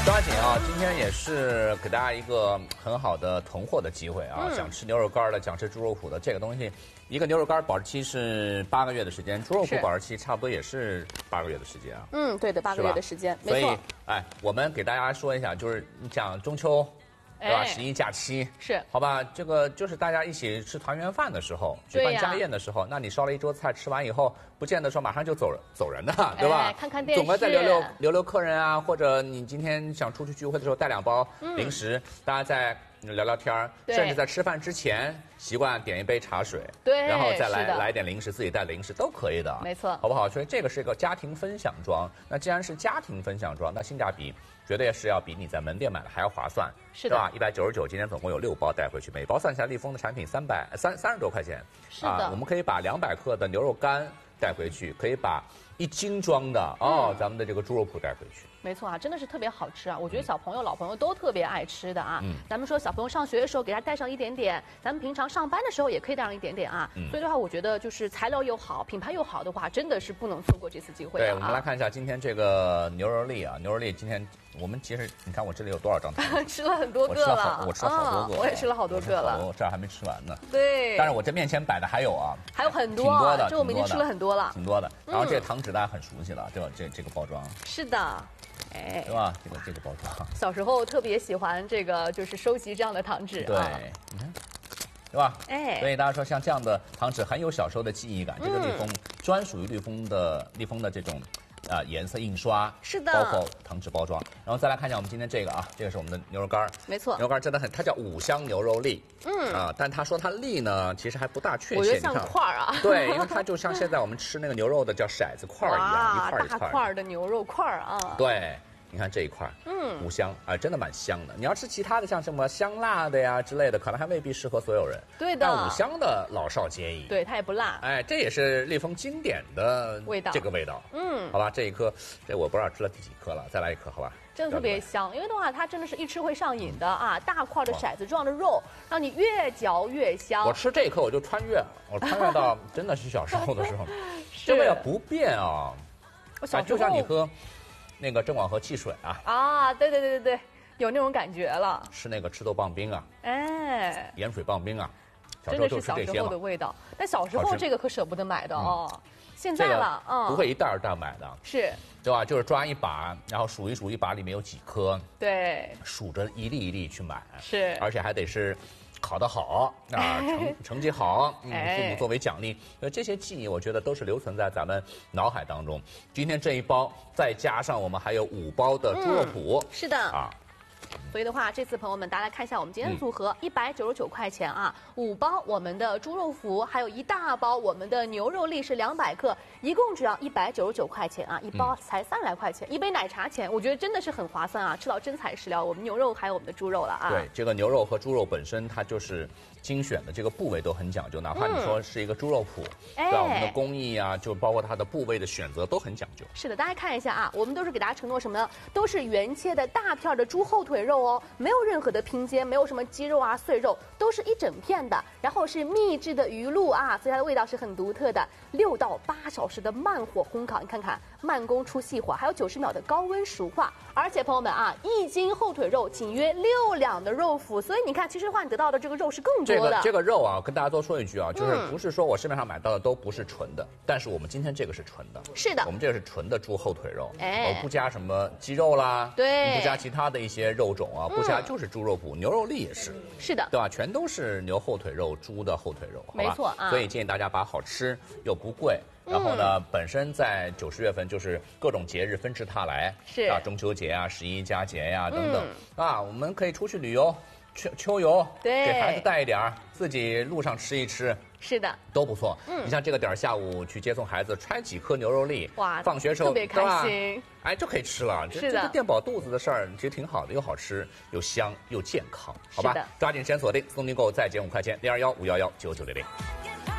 抓紧啊！今天也是给大家一个很好的囤货的机会啊！想吃牛肉干的，想吃猪肉脯的，这个东西，一个牛肉干保质期是8个月的时间，猪肉脯保质期差不多也是8个月的时间啊。 对的，8个月的时间，没错。 所以，我们给大家说一下，就是你讲中秋。对吧？11假期是， 好吧？这个就是大家一起吃团圆饭的时候，举办家宴的时候，那你烧了一桌菜，吃完以后，不见得说马上就走人的，对吧？ 看看电视， 总归再留客人啊，或者你今天想出去聚会的时候带2包零食，大家再聊聊天儿，甚至在吃饭之前习惯点一杯茶水， 对， 然后再来一点零食，自己带零食都可以的， 没错， 好不好？所以这个是一个家庭分享装。那既然是家庭分享装，那性价比绝对是要比你在门店买的还要划算， 是的， 吧？199，今天总共有6包带回去，每包算下立丰的产品30多块钱， 是的， 我们可以把200克的牛肉干带回去，可以把1斤装的咱们的这个猪肉脯带回去。 没错啊，真的是特别好吃啊！我觉得小朋友、老朋友都特别爱吃的啊。咱们说小朋友上学的时候给他带上一点点，咱们平常上班的时候也可以带上一点点啊。所以的话，我觉得就是材料又好，品牌又好的话，真的是不能错过这次机会。 对，我们来看一下今天这个牛肉粒啊，牛肉粒今天我们其实你看我这里有多少张糖？ 吃了很多个了， 我吃了好多个， 我也吃了好多个了， 我这儿还没吃完呢。 对， 但是我这面前摆的还有啊， 还有很多， 挺多的， 这我们已经吃了很多了， 挺多的。然后这个糖纸大家很熟悉了，对吧？这个包装是的。 对吧？这个包装， 小时候特别喜欢这个，就是收集这样的糖纸。 对，你看，对吧？所以大家说像这样的糖纸很有小时候的记忆感。这个立丰专属于立丰的这种颜色印刷， 是的， 包括糖纸包装。然后再来看一下我们今天这个啊，这个是我们的牛肉干， 没错， 牛肉干真的它叫5香牛肉粒，但他说它粒呢其实还不大确切， 我觉得像块儿啊， 对，因为它就像现在我们吃那个牛肉的叫骰子块一样，一块一块大块的牛肉块啊， 对。你看这一块5香真的蛮香的。你要吃其他的，像什么香辣的呀之类的，可能还未必适合所有人。 对的， 但5香的老少皆宜。 对，它也不辣。 这也是立丰经典的味道， 这个味道。好吧，这一颗，这我不知道吃了第几颗了，再来一颗，好吧？ 真的特别香，因为的话，它真的是一吃会上瘾的啊！大块的骰子状的肉，让你越嚼越香。 我吃这一颗我就穿越了，我穿越到真的是小时候的时候，这味道不变啊！就像你喝。那个郑广和汽水对，有那种感觉了。 吃那个赤豆棒冰啊，盐水棒冰啊， 真的是小时候的味道。但小时候这个可舍不得买的哦，现在了不会一袋一袋买的， 是， 对吧？就是抓一把，然后数一数一把里面有几颗， 对， 数着一粒一粒去买， 是， 而且还得是。考得好成绩好，父母作为奖励，这些记忆我觉得都是留存在咱们脑海当中。今天这一包，再加上我们还有5包的猪肉脯， 是的啊。所以的话，这次朋友们，大家来看一下我们今天的组合，199块钱啊，5包我们的猪肉脯，还有一大包我们的牛肉粒是200克，一共只要199块钱啊，一包才30来块钱，一杯奶茶钱，我觉得真的是很划算啊，吃到真材实料，我们牛肉还有我们的猪肉了啊。 对，这个牛肉和猪肉本身它就是精选的，这个部位都很讲究，哪怕你说是一个猪肉脯，对吧？我们的工艺啊，就包括它的部位的选择都很讲究。 是的，大家看一下啊，我们都是给大家承诺什么呢？都是原切的大片的猪后腿肉哦，没有任何的拼接，没有什么鸡肉啊、碎肉，都是一整片的。然后是秘制的鱼露啊，所以它的味道是很独特的。6到8小时的慢火烘烤，你看看，慢工出细火，还有90秒的高温熟化。而且朋友们啊，1斤后腿肉仅约6两的肉脯，所以你看，其实的话你得到的这个肉是更多的。 这个肉啊，跟大家多说一句啊，就是不是说我市面上买到的都不是纯的，但是我们今天这个是纯的。 是的， 我们这个是纯的猪后腿肉，我不加什么鸡肉啦， 对， 不加其他的一些肉种啊，不加就是猪肉脯，牛肉粒也是。 是的， 对吧？全都是牛后腿肉、猪的后腿肉，好吧？ 没错啊。 所以建议大家把好吃又不贵。然后呢，本身在9、10月份就是各种节日纷至沓来， 是啊，中秋节啊、11佳节呀等等啊，我们可以出去旅游、秋游， 对， 给孩子带一点儿，自己路上吃一吃， 是的， 都不错。你像这个点儿下午去接送孩子，揣几颗牛肉粒， 哇， 放学时候特别开心， 就可以吃了。 是的， 这个垫饱肚子的事儿其实挺好的，又好吃又香又健康，好吧？抓紧时间锁定，送订购再减5块钱，021-511-9900。